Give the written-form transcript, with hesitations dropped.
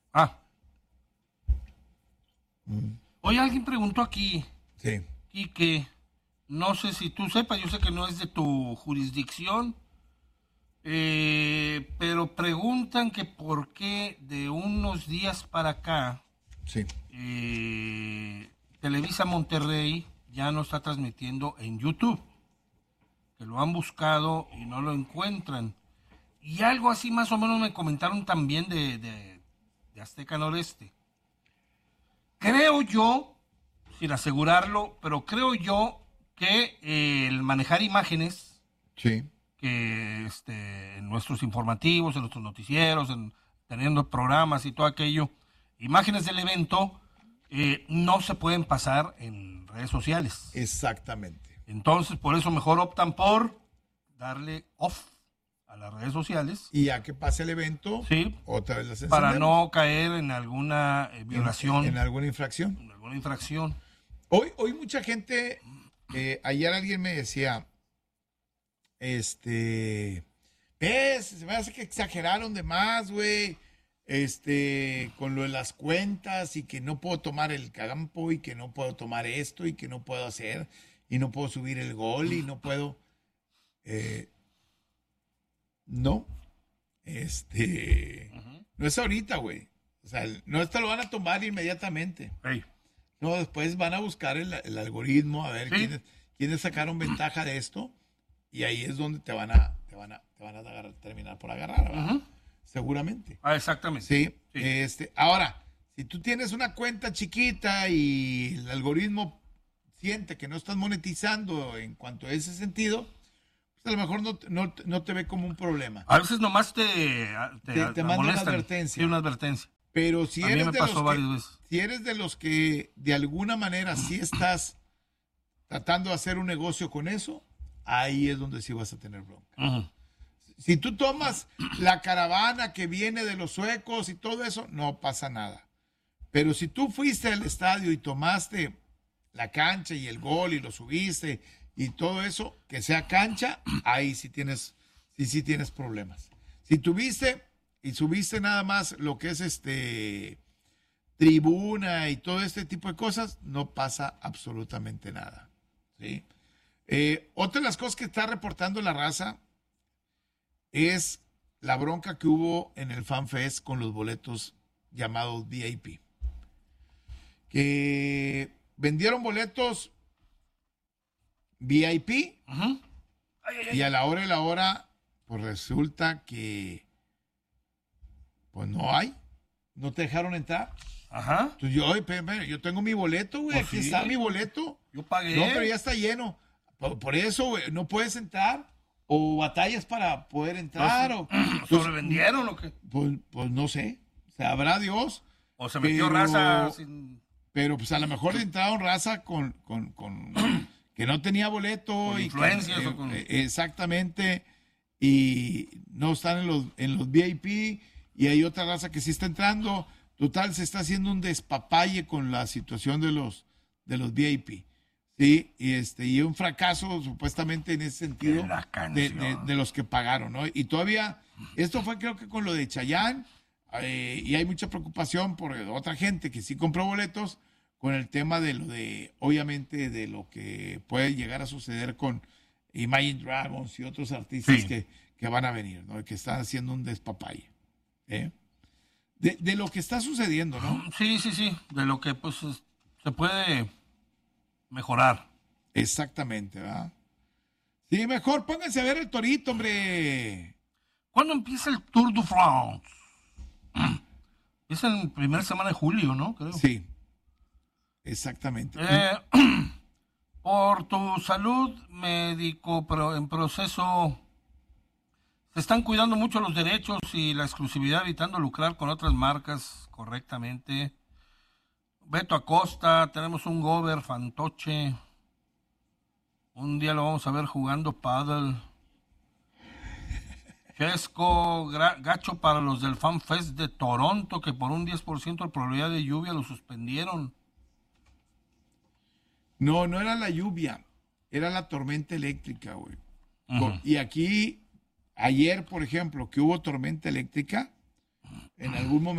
Ah, Mm, oye, alguien preguntó aquí, sí. y que no sé si tú sepas, yo sé que no es de tu jurisdicción, pero preguntan que por qué de unos días para acá Sí. Televisa Monterrey ya no está transmitiendo en YouTube, que lo han buscado y no lo encuentran. Y algo así más o menos me comentaron también de Azteca Noreste. Creo yo, sin asegurarlo, pero creo yo que el manejar imágenes, Sí. que en nuestros informativos, en nuestros noticieros, teniendo programas y todo aquello, imágenes del evento, no se pueden pasar en redes sociales. Exactamente. Entonces, por eso mejor optan por darle off a las redes sociales, Y ya que pase el evento, sí, otra vez las para encendemos. no caer en alguna violación, En alguna infracción. en alguna infracción. Hoy mucha gente, ayer alguien me decía, se me hace que exageraron de más, güey, con lo de las cuentas y que no puedo tomar el campo y que no puedo tomar esto y que no puedo hacer y no puedo subir el gol y no puedo, eh, no, no es ahorita, güey. O sea, no te lo van a tomar inmediatamente. Hey. No, después van a buscar el algoritmo a ver Sí. quiénes sacaron ventaja de esto y ahí es donde te van a terminar por agarrar, ¿verdad? Ujú. Seguramente. Ah, exactamente. Sí. Ahora, si tú tienes una cuenta chiquita y el algoritmo siente que no estás monetizando en cuanto a ese sentido, pues a lo mejor no te ve como un problema. A veces nomás Te manda una advertencia. Sí, una advertencia. Pero si A mí eres me de pasó los varias que, veces. si eres de los que de alguna manera sí estás tratando de hacer un negocio con eso, ahí es donde sí vas a tener bronca. Ujú. Si tú tomas la caravana que viene de los suecos y todo eso, no pasa nada. Pero si tú fuiste al estadio y tomaste la cancha y el gol y lo subiste y todo eso, que sea cancha, ahí sí tienes problemas. Si tuviste y subiste nada más lo que es tribuna y todo este tipo de cosas, no pasa absolutamente nada. ¿Sí? Otra de las cosas que está reportando la raza es la bronca que hubo en el FanFest con los boletos llamados VIP. Que vendieron boletos VIP Ujú. y a la hora de la hora, pues resulta que pues no te dejaron entrar. Ajá. Entonces yo, oye, espérame, yo tengo mi boleto, güey, Pues aquí sí. está mi boleto. Yo pagué. No, pero ya está lleno. Por eso, güey, no puedes entrar o batallas para poder entrar. ¿Sobrevendieron o qué? Pues no sé, sabrá Dios. ¿O se metió Pero- raza sin... Pero pues a lo mejor entraron raza con que no tenía boleto Con y influencias o con- exactamente y no están en los VIP y hay otra raza que sí está entrando. Total, se está haciendo un despapalle con la situación de los VIP. Sí, y un fracaso supuestamente en ese sentido De la canción. de los que pagaron, ¿no? Y todavía, esto fue creo que con lo de Chayanne, y hay mucha preocupación por otra gente que sí compró boletos con el tema obviamente, de lo que puede llegar a suceder con Imagine Dragons y otros artistas Sí. que van a venir, ¿no? Que están haciendo un despapalle. ¿Eh? De lo que está sucediendo, ¿no? Sí. De lo que pues se puede mejorar. Exactamente, ¿verdad? Sí, mejor pónganse a ver el torito, hombre. ¿Cuándo empieza el Tour de France? Es en la primera semana de julio, ¿no? Creo. Sí, exactamente. Eh, por tu salud, médico, pero en proceso, se están cuidando mucho los derechos y la exclusividad, evitando lucrar con otras marcas correctamente. Beto Acosta, tenemos un Gober fantoche. Un día lo vamos a ver jugando paddle. Chesco, gacho para los del Fan Fest de Toronto, que por un 10% de probabilidad de lluvia lo suspendieron. No era la lluvia, era la tormenta eléctrica, güey. Ujú. Y aquí, ayer, por ejemplo, que hubo tormenta eléctrica, en algún momento